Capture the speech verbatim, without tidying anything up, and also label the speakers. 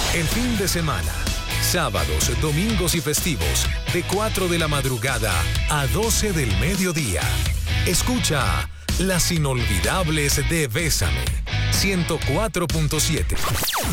Speaker 1: El fin de semana, sábados, domingos y festivos, de cuatro de la madrugada a doce del mediodía. Escucha Las Inolvidables de Bésame, ciento cuatro punto siete.